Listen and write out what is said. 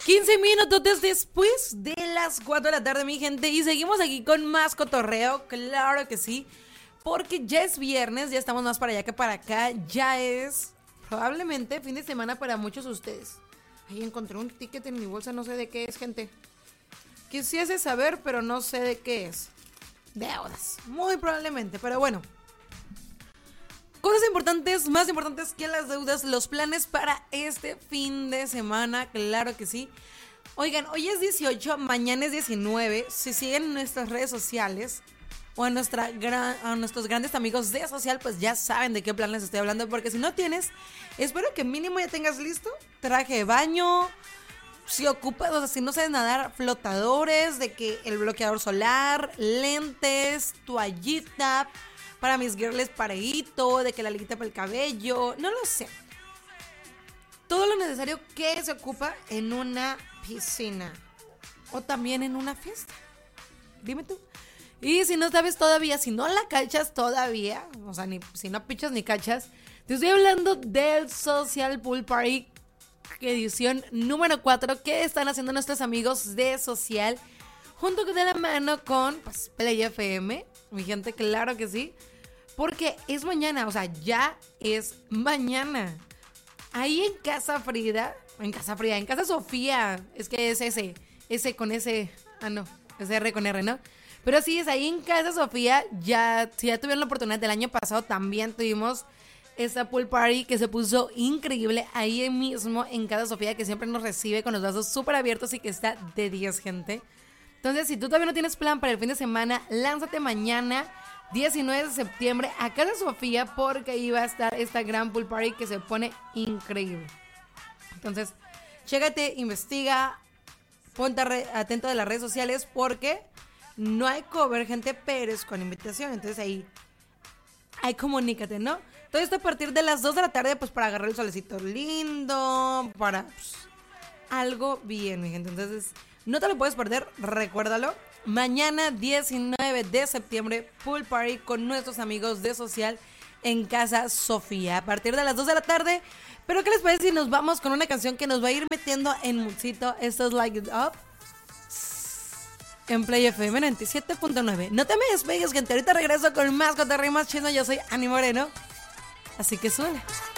15 minutos después de las 4 de la tarde, mi gente. Y seguimos aquí con más cotorreo, claro que sí. Porque ya es viernes, ya estamos más para allá que para acá. Ya es probablemente fin de semana para muchos de ustedes. Ahí encontré un ticket en mi bolsa, no sé de qué es, gente. Quisiese saber, pero no sé de qué es. Deudas, muy probablemente, pero bueno. Cosas importantes, más importantes que las deudas, los planes para este fin de semana, claro que sí. Oigan, hoy es 18, mañana es 19. Si siguen en nuestras redes sociales o a nuestros grandes amigos de social, pues ya saben de qué planes estoy hablando. Porque si no tienes, espero que mínimo ya tengas listo traje de baño. Si ocupas, o sea, si no sabes nadar, flotadores, de que el bloqueador solar, lentes, toallita para mis girls pareíto, de que la liguita para el cabello, no lo sé. Todo lo necesario que se ocupa en una piscina o también en una fiesta. Dime tú. Y si no sabes todavía, si no la cachas todavía, o sea, si no pichas ni cachas, te estoy hablando del Social Pool Party edición número 4 que están haciendo nuestros amigos de Social junto de la mano con pues, Play FM, mi gente, claro que sí, porque es mañana, o sea, ya es mañana. Ahí en Casa Sofía, es que es ese con ese, no, es R con R, ¿no? Pero sí, es ahí en Casa Sofía, si ya tuvieron la oportunidad del año pasado, también tuvimos esta pool party que se puso increíble ahí mismo en Casa Sofía, que siempre nos recibe con los brazos súper abiertos y que está de 10, gente. Entonces, si tú todavía no tienes plan para el fin de semana, lánzate mañana, 19 de septiembre, a Casa Sofía, porque ahí va a estar esta gran pool party que se pone increíble. Entonces, chégate, investiga, ponte atento de las redes sociales, porque no hay cover, gente, pero es con invitación. Entonces ahí comunícate, ¿no? Todo esto a partir de las 2 de la tarde, pues para agarrar el solecito lindo, para algo bien, mi gente. Entonces, no te lo puedes perder, recuérdalo. Mañana, 19 de septiembre, pool party con nuestros amigos de Social en Casa Sofía, a partir de las 2 de la tarde. Pero, ¿qué les parece si nos vamos con una canción que nos va a ir metiendo en moodcito? Esto es Like It Up en Play FM 97.9. No te me despegues, gente. Ahorita regreso con más cotorreo y más chino. Yo soy Ani Moreno. Así que suele.